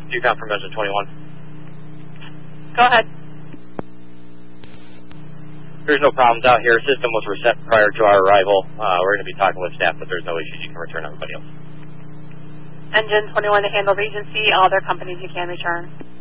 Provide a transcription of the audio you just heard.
Yukon from engine 21. Go ahead. There's no problems out here. System was reset prior to our arrival. We're going to be talking with staff, but there's no issues. You can return everybody else. Engine 21 to handle Regency. All other companies you can return.